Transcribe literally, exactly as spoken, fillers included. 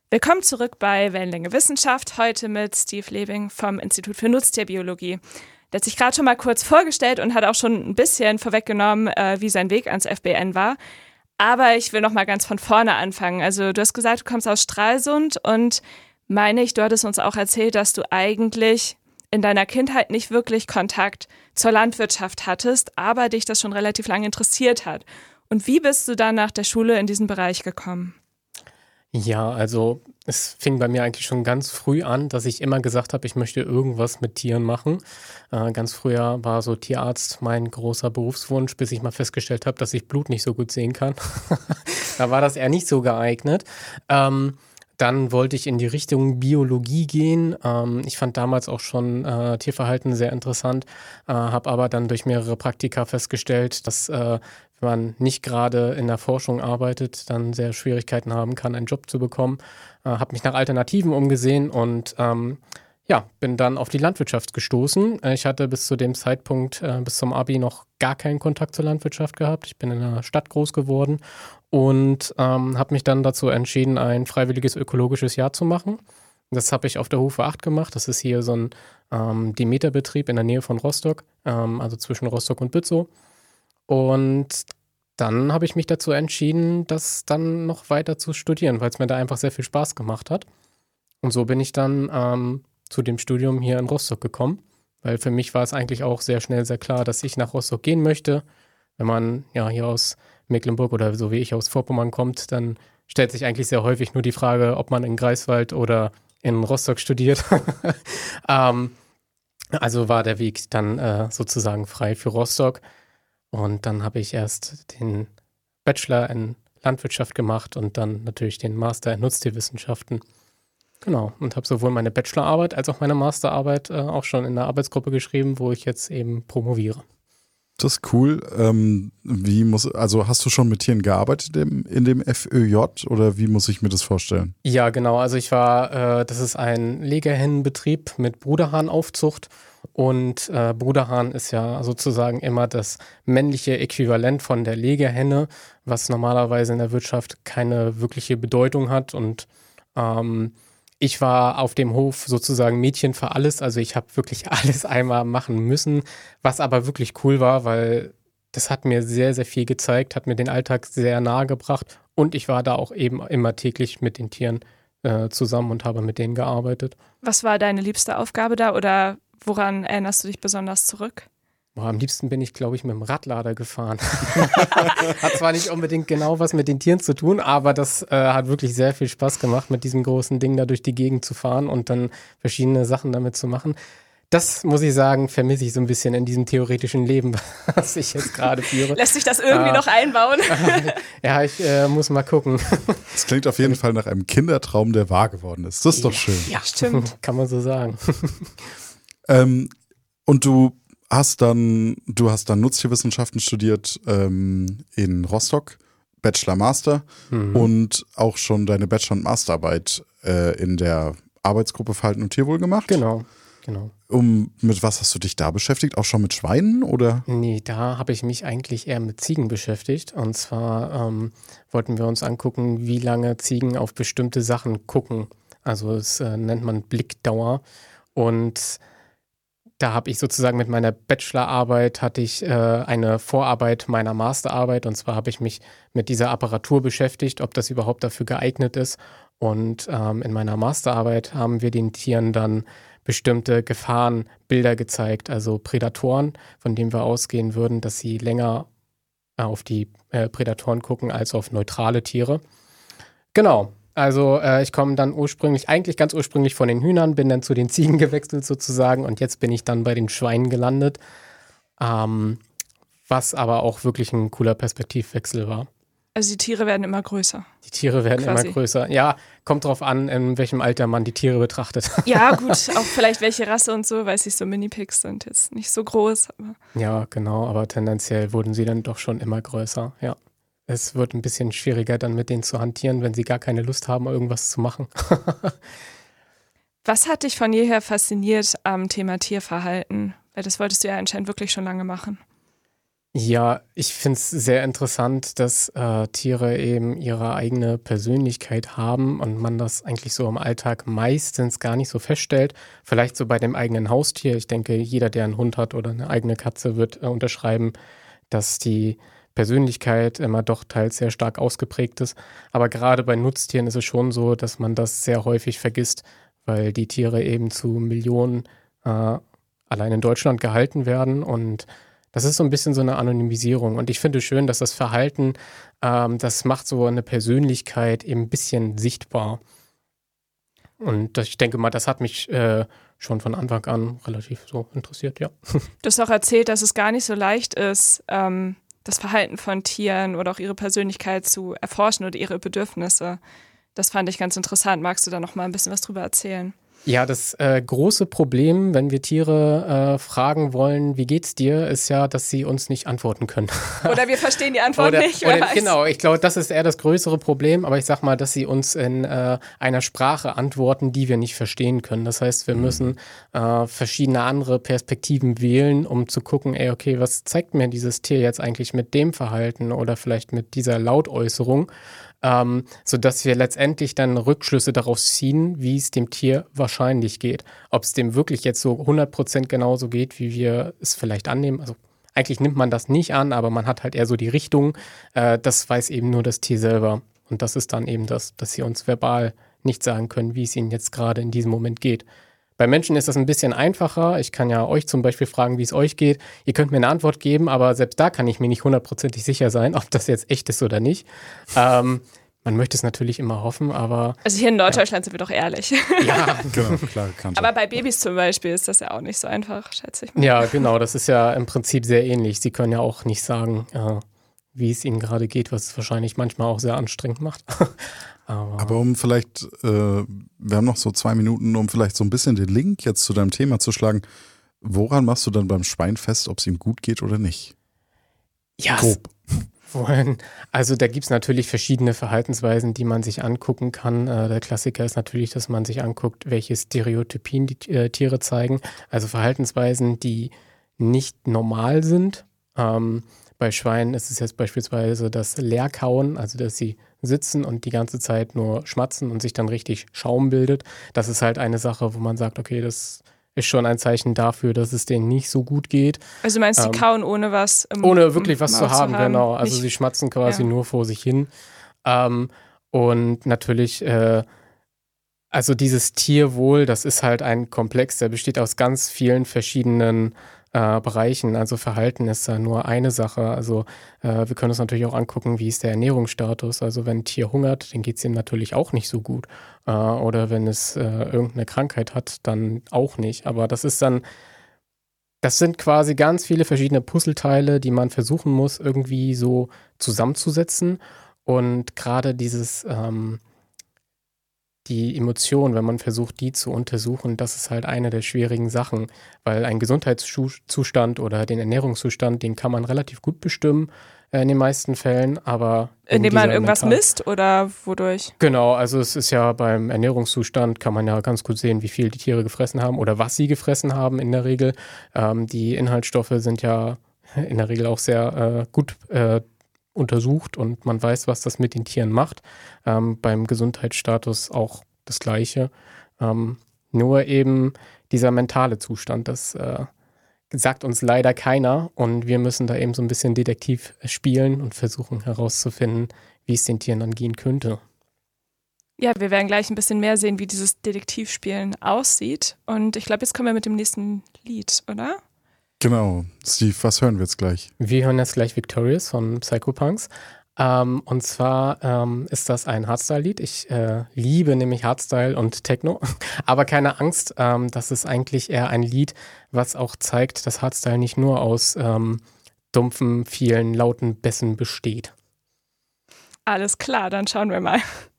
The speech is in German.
Willkommen zurück bei Wellenlänge Wissenschaft, heute mit Steve Lebing vom Institut für Nutztierbiologie. Der hat sich gerade schon mal kurz vorgestellt und hat auch schon ein bisschen vorweggenommen, äh, wie sein Weg ans F B N war. Aber ich will noch mal ganz von vorne anfangen. Also du hast gesagt, du kommst aus Stralsund und meine ich, du hattest uns auch erzählt, dass du eigentlich in deiner Kindheit nicht wirklich Kontakt zur Landwirtschaft hattest, aber dich das schon relativ lange interessiert hat. Und wie bist du dann nach der Schule in diesen Bereich gekommen? Ja, also es fing bei mir eigentlich schon ganz früh an, dass ich immer gesagt habe, ich möchte irgendwas mit Tieren machen. Äh, ganz früher war so Tierarzt mein großer Berufswunsch, bis ich mal festgestellt habe, dass ich Blut nicht so gut sehen kann. Da war das eher nicht so geeignet. Ähm, Dann wollte ich in die Richtung Biologie gehen. Ähm, ich fand damals auch schon äh, Tierverhalten sehr interessant, äh, habe aber dann durch mehrere Praktika festgestellt, dass äh, wenn man nicht gerade in der Forschung arbeitet, dann sehr Schwierigkeiten haben kann, einen Job zu bekommen. Äh, habe mich nach Alternativen umgesehen und ähm, ja, bin dann auf die Landwirtschaft gestoßen. Äh, Ich hatte bis zu dem Zeitpunkt, äh, bis zum Abi, noch gar keinen Kontakt zur Landwirtschaft gehabt. Ich bin in einer Stadt groß geworden und ähm, habe mich dann dazu entschieden, ein freiwilliges ökologisches Jahr zu machen. Das habe ich auf der Hofe acht gemacht. Das ist hier so ein ähm, Demeter-Betrieb in der Nähe von Rostock, ähm, also zwischen Rostock und Bützow. Und dann habe ich mich dazu entschieden, das dann noch weiter zu studieren, weil es mir da einfach sehr viel Spaß gemacht hat. Und so bin ich dann ähm, zu dem Studium hier in Rostock gekommen, weil für mich war es eigentlich auch sehr schnell sehr klar, dass ich nach Rostock gehen möchte. Wenn man ja hier aus Mecklenburg oder so wie ich aus Vorpommern kommt, dann stellt sich eigentlich sehr häufig nur die Frage, ob man in Greifswald oder in Rostock studiert. ähm, also war der Weg dann äh, sozusagen frei für Rostock. Und dann habe ich erst den Bachelor in Landwirtschaft gemacht und dann natürlich den Master in Nutztierwissenschaften. Genau, und habe sowohl meine Bachelorarbeit als auch meine Masterarbeit äh, auch schon in der Arbeitsgruppe geschrieben, wo ich jetzt eben promoviere. Das ist cool. Ähm, wie muss, also hast du schon mit Tieren gearbeitet im, in dem F Ö J oder wie muss ich mir das vorstellen? Ja, genau. Also ich war, äh, das ist ein Legehennenbetrieb mit Bruderhahnaufzucht und äh, Bruderhahn ist ja sozusagen immer das männliche Äquivalent von der Legehenne, was normalerweise in der Wirtschaft keine wirkliche Bedeutung hat. Und ähm, ich war auf dem Hof sozusagen Mädchen für alles. Also ich habe wirklich alles einmal machen müssen, was aber wirklich cool war, weil das hat mir sehr, sehr viel gezeigt, hat mir den Alltag sehr nahe gebracht und ich war da auch eben immer täglich mit den Tieren äh, zusammen und habe mit denen gearbeitet. Was war deine liebste Aufgabe da oder woran erinnerst du dich besonders zurück? Boah, am liebsten bin ich, glaube ich, mit dem Radlader gefahren. Hat zwar nicht unbedingt genau was mit den Tieren zu tun, aber das äh, hat wirklich sehr viel Spaß gemacht, mit diesem großen Ding da durch die Gegend zu fahren und dann verschiedene Sachen damit zu machen. Das, muss ich sagen, vermisse ich so ein bisschen in diesem theoretischen Leben, was ich jetzt gerade führe. Lässt sich das irgendwie Ah. noch einbauen? Ja, ich äh, muss mal gucken. Das klingt auf jeden Fall nach einem Kindertraum, der wahr geworden ist. Das ist doch schön. Ja, Stimmt. kann man so sagen. Ähm, und du hast dann, du hast dann Nutztierwissenschaften studiert ähm, in Rostock, Bachelor, Master Mhm. und auch schon deine Bachelor- und Masterarbeit äh, in der Arbeitsgruppe Verhalten und Tierwohl gemacht. Genau, genau. Um, mit was hast du dich da beschäftigt? Auch schon mit Schweinen oder? Nee, da habe ich mich eigentlich eher mit Ziegen beschäftigt. Und zwar ähm, wollten wir uns angucken, wie lange Ziegen auf bestimmte Sachen gucken. Also das äh, nennt man Blickdauer. Und da habe ich sozusagen mit meiner Bachelorarbeit hatte ich äh, eine Vorarbeit meiner Masterarbeit. Und zwar habe ich mich mit dieser Apparatur beschäftigt, ob das überhaupt dafür geeignet ist. Und ähm, in meiner Masterarbeit haben wir den Tieren dann bestimmte Gefahrenbilder gezeigt, also Prädatoren, von denen wir ausgehen würden, dass sie länger äh, auf die äh, Prädatoren gucken als auf neutrale Tiere. Genau, also äh, ich komme dann ursprünglich, eigentlich ganz ursprünglich von den Hühnern, bin dann zu den Ziegen gewechselt sozusagen und jetzt bin ich dann bei den Schweinen gelandet, ähm, was aber auch wirklich ein cooler Perspektivwechsel war. Also die Tiere werden immer größer. Die Tiere werden Quasi. immer größer. Ja, kommt drauf an, in welchem Alter man die Tiere betrachtet. Ja, gut, auch vielleicht welche Rasse und so, weiß ich, so Mini-Pigs sind jetzt nicht so groß. Aber Ja, genau, aber tendenziell wurden sie dann doch schon immer größer, ja. Es wird ein bisschen schwieriger dann mit denen zu hantieren, wenn sie gar keine Lust haben, irgendwas zu machen. was hat dich von jeher fasziniert am Thema Tierverhalten? Weil das wolltest du ja anscheinend wirklich schon lange machen. Ja, ich finde es sehr interessant, dass äh, Tiere eben ihre eigene Persönlichkeit haben und man das eigentlich so im Alltag meistens gar nicht so feststellt. Vielleicht so bei dem eigenen Haustier. Ich denke, jeder, der einen Hund hat oder eine eigene Katze, wird äh, unterschreiben, dass die Persönlichkeit immer doch teils sehr stark ausgeprägt ist. Aber gerade bei Nutztieren ist es schon so, dass man das sehr häufig vergisst, weil die Tiere eben zu Millionen äh, allein in Deutschland gehalten werden und das ist so ein bisschen so eine Anonymisierung und ich finde schön, dass das Verhalten, ähm, das macht so eine Persönlichkeit eben 'n bisschen sichtbar. Und das ich denke mal, das hat mich, äh, schon von Anfang an relativ so interessiert, ja. Du hast auch erzählt, dass es gar nicht so leicht ist, ähm, das Verhalten von Tieren oder auch ihre Persönlichkeit zu erforschen oder ihre Bedürfnisse. Das fand ich ganz interessant. Magst du da noch mal ein bisschen was drüber erzählen? Ja, das äh, große Problem, wenn wir Tiere äh, fragen wollen, wie geht's dir, ist ja, dass sie uns nicht antworten können. Oder wir verstehen die Antwort Oder, nicht. Wer oder weiß. genau, ich glaube, das ist eher das größere Problem, aber ich sag mal, dass sie uns in äh, einer Sprache antworten, die wir nicht verstehen können. Das heißt, wir müssen äh, verschiedene andere Perspektiven wählen, um zu gucken, ey, okay, was zeigt mir dieses Tier jetzt eigentlich mit dem Verhalten oder vielleicht mit dieser Lautäußerung? Ähm, sodass wir letztendlich dann Rückschlüsse daraus ziehen, wie es dem Tier wahrscheinlich geht. Ob es dem wirklich jetzt so hundert Prozent genauso geht, wie wir es vielleicht annehmen. Also eigentlich nimmt man das nicht an, aber man hat halt eher so die Richtung. Äh, das weiß eben nur das Tier selber. Und das ist dann eben das, dass sie uns verbal nicht sagen können, wie es ihnen jetzt gerade in diesem Moment geht. Bei Menschen ist das ein bisschen einfacher. Ich kann ja euch zum Beispiel fragen, wie es euch geht. Ihr könnt mir eine Antwort geben, aber selbst da kann ich mir nicht hundertprozentig sicher sein, ob das jetzt echt ist oder nicht. Ähm, man möchte es natürlich immer hoffen, aber... Also hier in Norddeutschland ja. sind wir doch ehrlich. Ja, genau, klar. Aber bei Babys zum Beispiel ist das ja auch nicht so einfach, schätze ich mal. Ja, genau. Das ist ja im Prinzip sehr ähnlich. Sie können ja auch nicht sagen, äh, wie es ihnen gerade geht, was es wahrscheinlich manchmal auch sehr anstrengend macht. Aber, Aber um vielleicht, äh, wir haben noch so zwei Minuten, um vielleicht so ein bisschen den Link jetzt zu deinem Thema zu schlagen. Woran machst du dann beim Schwein fest, ob es ihm gut geht oder nicht? Ja, grob. Also da gibt es natürlich verschiedene Verhaltensweisen, die man sich angucken kann. Äh, der Klassiker ist natürlich, dass man sich anguckt, welche Stereotypien die äh, Tiere zeigen. Also Verhaltensweisen, die nicht normal sind. Ähm, bei Schweinen ist es jetzt beispielsweise das Leerkauen, also dass sie sitzen und die ganze Zeit nur schmatzen und sich dann richtig Schaum bildet. Das ist halt eine Sache, wo man sagt, okay, das ist schon ein Zeichen dafür, dass es denen nicht so gut geht. Also du meinst, ähm, die kauen ohne was im Ohne wirklich was Maul zu haben, zu haben. genau. Also Nicht, sie schmatzen quasi ja. nur vor sich hin. Ähm, und natürlich, äh, also dieses Tierwohl, das ist halt ein Komplex, der besteht aus ganz vielen verschiedenen äh, Bereichen. Also Verhalten ist da nur eine Sache. Also äh, wir können uns natürlich auch angucken, wie ist der Ernährungsstatus. Also wenn ein Tier hungert, dann geht es ihm natürlich auch nicht so gut. Äh, oder wenn es äh, irgendeine Krankheit hat, dann auch nicht. Aber das ist dann, das sind quasi ganz viele verschiedene Puzzleteile, die man versuchen muss, irgendwie so zusammenzusetzen. Und gerade dieses ähm, die Emotionen, wenn man versucht, die zu untersuchen, das ist halt eine der schwierigen Sachen, weil ein Gesundheitszustand oder den Ernährungszustand, den kann man relativ gut bestimmen äh, in den meisten Fällen, aber indem man irgendwas mental- misst oder wodurch? Genau, also es ist ja beim Ernährungszustand, kann man ja ganz gut sehen, wie viel die Tiere gefressen haben oder was sie gefressen haben in der Regel. Ähm, die Inhaltsstoffe sind ja in der Regel auch sehr äh, gut äh, untersucht und man weiß, was das mit den Tieren macht. Ähm, beim Gesundheitsstatus auch das Gleiche. Ähm, nur eben dieser mentale Zustand, das äh, sagt uns leider keiner und wir müssen da eben so ein bisschen Detektiv spielen und versuchen herauszufinden, wie es den Tieren dann gehen könnte. Ja, wir werden gleich ein bisschen mehr sehen, wie dieses Detektivspielen aussieht. Und ich glaube, jetzt kommen wir mit dem nächsten Lied, oder? Genau. Steve, was hören wir jetzt gleich? Wir hören jetzt gleich Victorious von Psychopunks. Ähm, und zwar ähm, ist das ein Hardstyle-Lied. Ich äh, liebe nämlich Hardstyle und Techno. Aber keine Angst, ähm, das ist eigentlich eher ein Lied, was auch zeigt, dass Hardstyle nicht nur aus ähm, dumpfen, vielen lauten Bässen besteht. Alles klar, dann schauen wir mal.